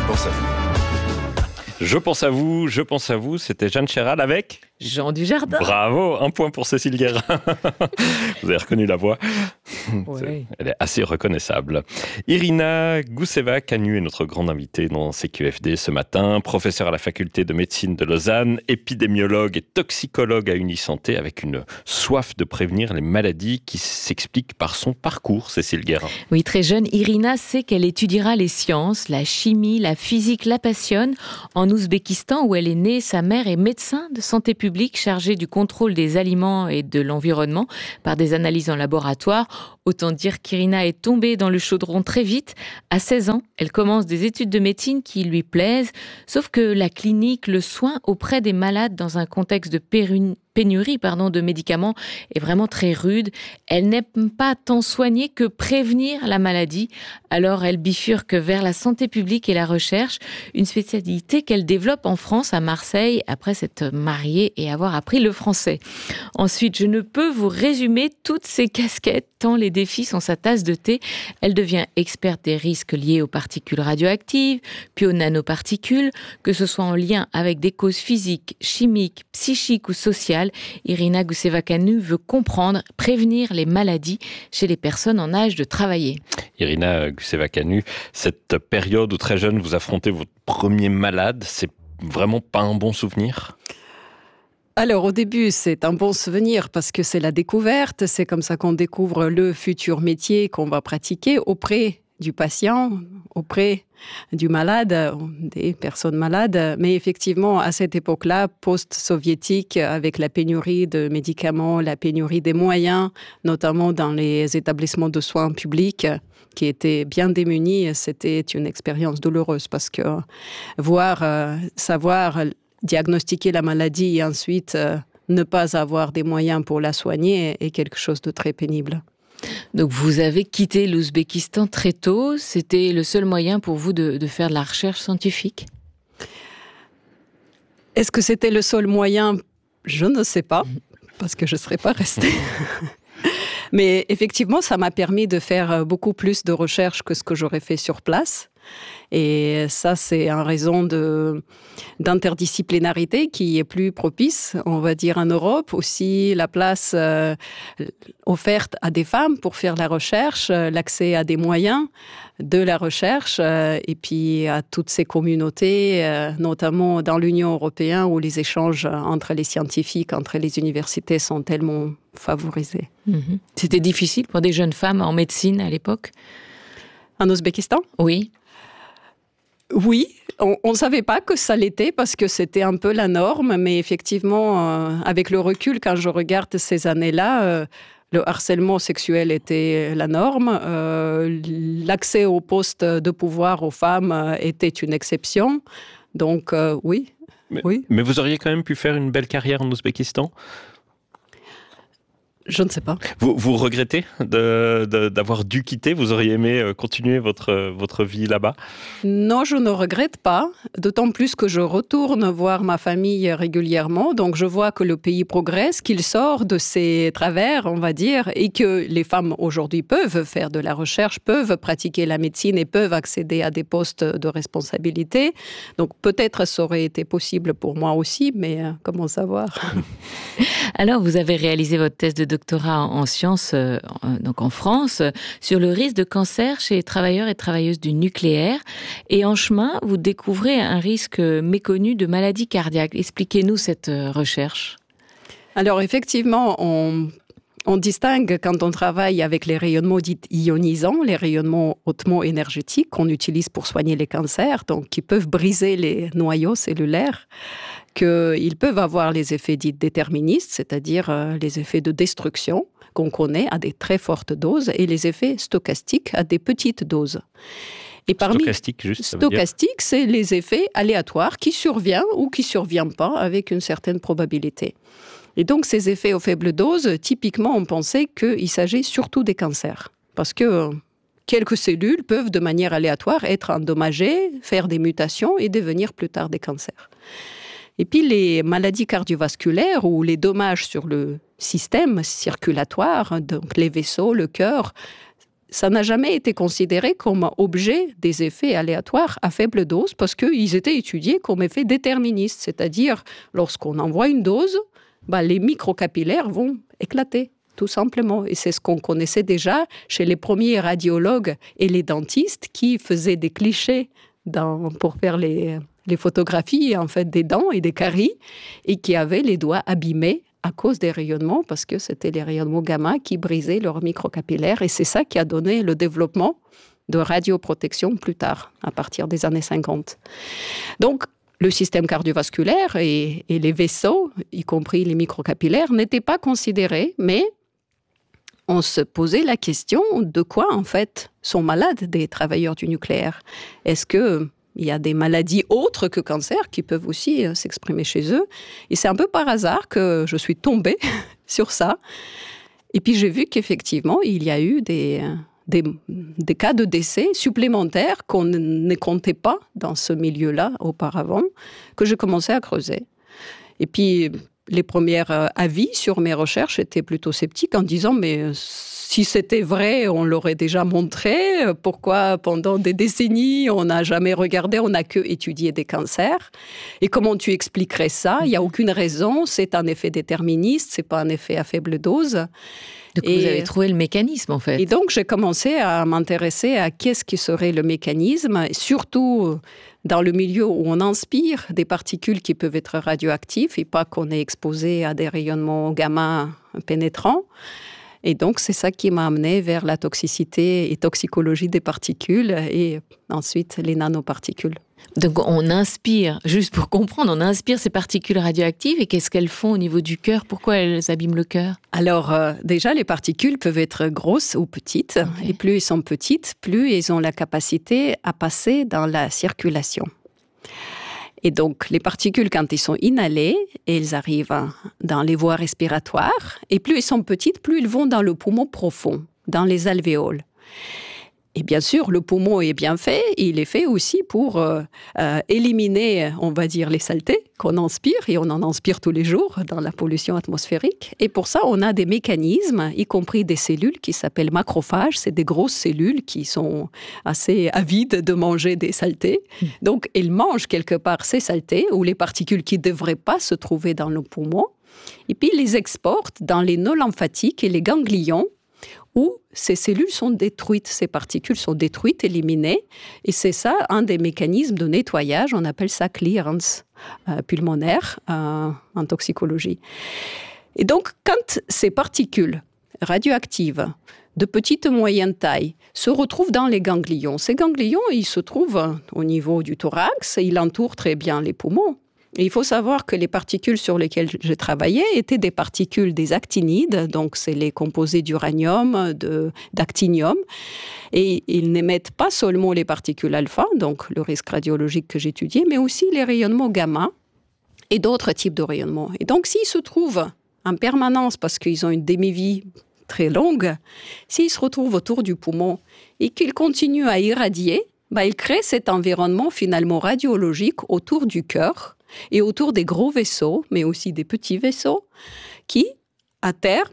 pense à vous. Je pense à vous, c'était Jeanne Chéral avec Jean Dujardin. Bravo, 1 point pour Cécile Guérin. Vous avez reconnu la voix. Ouais. Elle est assez reconnaissable. Irina Gousseva-Canu est notre grande invitée dans CQFD ce matin, professeure à la faculté de médecine de Lausanne, épidémiologue et toxicologue à Unisanté, avec une soif de prévenir les maladies qui s'explique par son parcours, Cécile Guérin. Oui, très jeune, Irina sait qu'elle étudiera les sciences, la chimie, la physique la passionne. En Ouzbékistan, où elle est née, sa mère est médecin de santé publique chargée du contrôle des aliments et de l'environnement par des analyses en laboratoire. Autant dire qu'Irina est tombée dans le chaudron très vite. À 16 ans, elle commence des études de médecine qui lui plaisent, sauf que la clinique, le soin auprès des malades dans un contexte de pénurie de médicaments est vraiment très rude. Elle n'aime pas tant soigner que prévenir la maladie. Alors elle bifurque vers la santé publique et la recherche, une spécialité qu'elle développe en France, à Marseille, après s'être mariée et avoir appris le français. Ensuite, je ne peux vous résumer toutes ces casquettes, tant les défis sont sa tasse de thé. Elle devient experte des risques liés aux particules radioactives, puis aux nanoparticules, que ce soit en lien avec des causes physiques, chimiques, psychiques ou sociales. Irina Gousseva-Canu veut comprendre, prévenir les maladies chez les personnes en âge de travailler. Irina Gousseva-Canu, cette période où très jeune vous affrontez votre premier malade, c'est vraiment pas un bon souvenir ? Alors au début, c'est un bon souvenir parce que c'est la découverte, c'est comme ça qu'on découvre le futur métier qu'on va pratiquer auprès du patient, auprès du malade, des personnes malades. Mais effectivement, à cette époque-là, post-soviétique, avec la pénurie de médicaments, la pénurie des moyens, notamment dans les établissements de soins publics, qui étaient bien démunis, c'était une expérience douloureuse parce que savoir diagnostiquer la maladie et ensuite ne pas avoir des moyens pour la soigner est quelque chose de très pénible. Donc vous avez quitté l'Ouzbékistan très tôt. C'était le seul moyen pour vous de faire de la recherche scientifique ? Est-ce que c'était le seul moyen ? Je ne sais pas, parce que je ne serais pas restée. Mais effectivement, ça m'a permis de faire beaucoup plus de recherches que ce que j'aurais fait sur place. Et ça, c'est en raison d'interdisciplinarité qui est plus propice, on va dire, en Europe. Aussi, la place offerte à des femmes pour faire la recherche, l'accès à des moyens de la recherche, et puis à toutes ces communautés, notamment dans l'Union européenne, où les échanges entre les scientifiques, entre les universités sont tellement favorisés. Mmh. C'était difficile pour des jeunes femmes en médecine à l'époque ? En Ouzbékistan ? Oui. Oui, on ne savait pas que ça l'était parce que c'était un peu la norme, mais effectivement, avec le recul, quand je regarde ces années-là, le harcèlement sexuel était la norme, l'accès au poste de pouvoir aux femmes était une exception, donc oui. Mais vous auriez quand même pu faire une belle carrière en Ouzbékistan ? Je ne sais pas. Vous regrettez d'avoir dû quitter ? Vous auriez aimé continuer votre vie là-bas ? Non, je ne regrette pas, d'autant plus que je retourne voir ma famille régulièrement. Donc je vois que le pays progresse, qu'il sort de ses travers, on va dire, et que les femmes aujourd'hui peuvent faire de la recherche, peuvent pratiquer la médecine et peuvent accéder à des postes de responsabilité. Donc peut-être ça aurait été possible pour moi aussi, mais comment savoir ? Alors, vous avez réalisé votre thèse de doctorat en sciences, donc en France, sur le risque de cancer chez les travailleurs et travailleuses du nucléaire. Et en chemin, vous découvrez un risque méconnu de maladie cardiaque. Expliquez-nous cette recherche. Alors, effectivement, on distingue quand on travaille avec les rayonnements dits ionisants, les rayonnements hautement énergétiques qu'on utilise pour soigner les cancers, donc qui peuvent briser les noyaux cellulaires, qu'ils peuvent avoir les effets dits déterministes, c'est-à-dire les effets de destruction qu'on connaît à des très fortes doses, et les effets stochastiques à des petites doses. Et stochastique, c'est les effets aléatoires qui surviennent ou qui ne surviennent pas avec une certaine probabilité. Et donc, ces effets aux faibles doses, typiquement, on pensait qu'il s'agit surtout des cancers. Parce que quelques cellules peuvent, de manière aléatoire, être endommagées, faire des mutations et devenir plus tard des cancers. Et puis, les maladies cardiovasculaires ou les dommages sur le système circulatoire, donc les vaisseaux, le cœur, ça n'a jamais été considéré comme objet des effets aléatoires à faible dose parce qu'ils étaient étudiés comme effets déterministes, c'est-à-dire lorsqu'on envoie une dose, les microcapillaires vont éclater, tout simplement. Et c'est ce qu'on connaissait déjà chez les premiers radiologues et les dentistes qui faisaient des clichés pour faire les photographies en fait, des dents et des caries et qui avaient les doigts abîmés à cause des rayonnements, parce que c'était les rayonnements gamma qui brisaient leurs microcapillaires. Et c'est ça qui a donné le développement de radioprotection plus tard, à partir des années 50. Donc, le système cardiovasculaire et les vaisseaux, y compris les microcapillaires, n'étaient pas considérés, mais on se posait la question de quoi, en fait, sont malades des travailleurs du nucléaire. Est-ce que il y a des maladies autres que cancer qui peuvent aussi s'exprimer chez eux. Et c'est un peu par hasard que je suis tombée sur ça. Et puis j'ai vu qu'effectivement, il y a eu des cas de décès supplémentaires qu'on ne comptait pas dans ce milieu-là auparavant, que j'ai commencé à creuser. Et puis les premiers avis sur mes recherches étaient plutôt sceptiques en disant « mais si c'était vrai, on l'aurait déjà montré. Pourquoi pendant des décennies, on n'a jamais regardé, on n'a que étudié des cancers? Et comment tu expliquerais ça? Il n'y a aucune raison, c'est un effet déterministe, ce n'est pas un effet à faible dose. » Donc vous avez trouvé le mécanisme, en fait. Et donc, j'ai commencé à m'intéresser à qu'est-ce qui serait le mécanisme, surtout dans le milieu où on inspire des particules qui peuvent être radioactives et pas qu'on est exposé à des rayonnements gamma pénétrants. Et donc, c'est ça qui m'a amené vers la toxicité et toxicologie des particules et ensuite les nanoparticules. Donc, on inspire, juste pour comprendre, on inspire ces particules radioactives et qu'est-ce qu'elles font au niveau du cœur? Pourquoi elles abîment le cœur? Alors, déjà, les particules peuvent être grosses ou petites. Okay. Et plus elles sont petites, plus elles ont la capacité à passer dans la circulation. Et donc, les particules, quand elles sont inhalées, elles arrivent dans les voies respiratoires. Et plus elles sont petites, plus elles vont dans le poumon profond, dans les alvéoles. Et bien sûr, le poumon est bien fait. Il est fait aussi pour éliminer, on va dire, les saletés qu'on inspire. Et on en inspire tous les jours dans la pollution atmosphérique. Et pour ça, on a des mécanismes, y compris des cellules qui s'appellent macrophages. C'est des grosses cellules qui sont assez avides de manger des saletés. Donc, elles mangent quelque part ces saletés ou les particules qui ne devraient pas se trouver dans le poumon. Et puis, les exportent dans les nœuds lymphatiques et les ganglions, où ces cellules sont détruites, ces particules sont détruites, éliminées. Et c'est ça, un des mécanismes de nettoyage, on appelle ça clearance pulmonaire en toxicologie. Et donc, quand ces particules radioactives de petite moyenne taille se retrouvent dans les ganglions, ces ganglions, ils se trouvent au niveau du thorax, et ils entourent très bien les poumons. Et il faut savoir que les particules sur lesquelles j'ai travaillé étaient des particules des actinides, donc c'est les composés d'uranium, d'actinium. Et ils n'émettent pas seulement les particules alpha, donc le risque radiologique que j'étudiais, mais aussi les rayonnements gamma et d'autres types de rayonnements. Et donc s'ils se trouvent en permanence, parce qu'ils ont une demi-vie très longue, s'ils se retrouvent autour du poumon et qu'ils continuent à irradier, ils créent cet environnement finalement radiologique autour du cœur, et autour des gros vaisseaux, mais aussi des petits vaisseaux, qui, à terme,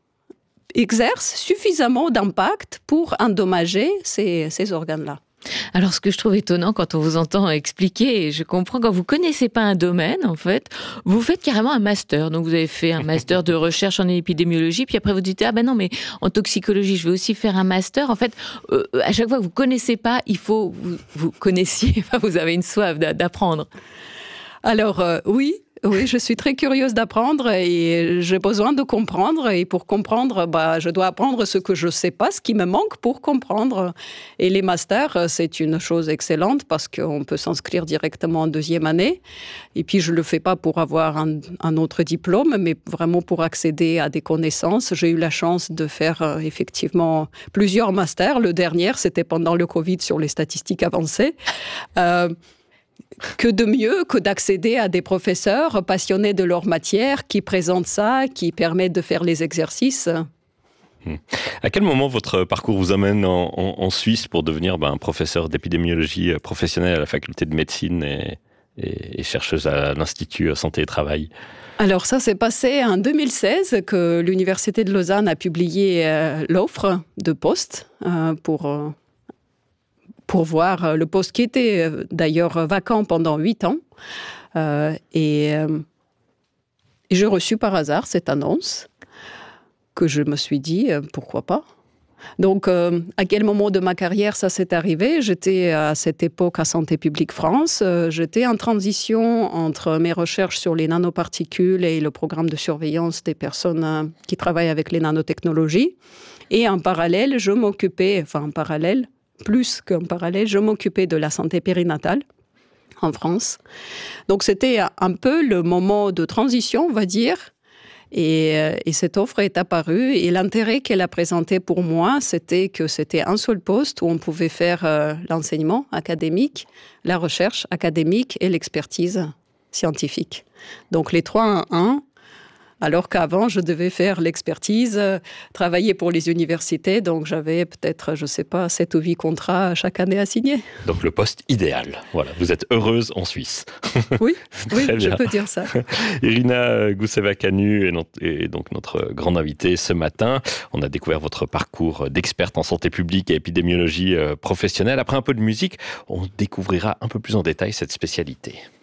exercent suffisamment d'impact pour endommager ces organes-là. Alors, ce que je trouve étonnant quand on vous entend expliquer, et je comprends, quand vous connaissez pas un domaine, en fait, vous faites carrément un master. Donc, vous avez fait un master de recherche en épidémiologie, puis après vous dites, ah ben non, mais en toxicologie, je vais aussi faire un master. En fait, à chaque fois que vous connaissez pas, il faut vous connaissiez, enfin, vous avez une soif d'apprendre. Alors, oui, je suis très curieuse d'apprendre et j'ai besoin de comprendre. Et pour comprendre, je dois apprendre ce que je ne sais pas, ce qui me manque pour comprendre. Et les masters, c'est une chose excellente parce qu'on peut s'inscrire directement en deuxième année. Et puis, je ne le fais pas pour avoir un autre diplôme, mais vraiment pour accéder à des connaissances. J'ai eu la chance de faire effectivement plusieurs masters. Le dernier, c'était pendant le Covid sur les statistiques avancées. Que de mieux que d'accéder à des professeurs passionnés de leur matière qui présentent ça, qui permettent de faire les exercices. À quel moment votre parcours vous amène en Suisse pour devenir un professeur d'épidémiologie professionnel à la faculté de médecine et chercheuse à l'Institut Santé et Travail. Alors ça s'est passé en 2016 que l'Université de Lausanne a publié l'offre de poste pour voir le poste qui était d'ailleurs vacant pendant 8 ans. Et j'ai reçu par hasard cette annonce que je me suis dit, pourquoi pas ? Donc, à quel moment de ma carrière ça s'est arrivé ? J'étais à cette époque à Santé publique France. J'étais en transition entre mes recherches sur les nanoparticules et le programme de surveillance des personnes qui travaillent avec les nanotechnologies. Et en parallèle, je m'occupais de la santé périnatale en France. Donc, c'était un peu le moment de transition, on va dire. Et cette offre est apparue et l'intérêt qu'elle a présenté pour moi, c'était que c'était un seul poste où on pouvait faire l'enseignement académique, la recherche académique et l'expertise scientifique. Donc les 3 en 1, alors qu'avant, je devais faire l'expertise, travailler pour les universités. Donc j'avais peut-être, 7 ou 8 contrats chaque année à signer. Donc le poste idéal. Voilà, vous êtes heureuse en Suisse. Oui, je peux dire ça. Irina Gousseva-Canu est donc notre grande invitée ce matin. On a découvert votre parcours d'experte en santé publique et épidémiologie professionnelle. Après un peu de musique, on découvrira un peu plus en détail cette spécialité.